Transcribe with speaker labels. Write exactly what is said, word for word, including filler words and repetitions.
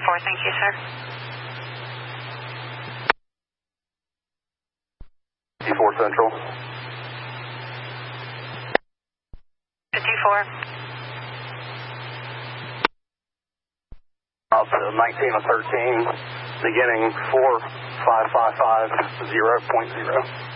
Speaker 1: four, thank you, sir.
Speaker 2: fifty-four Central.
Speaker 1: fifty-four.
Speaker 2: Up to nineteen and thirteen, beginning four five five five zero point zero.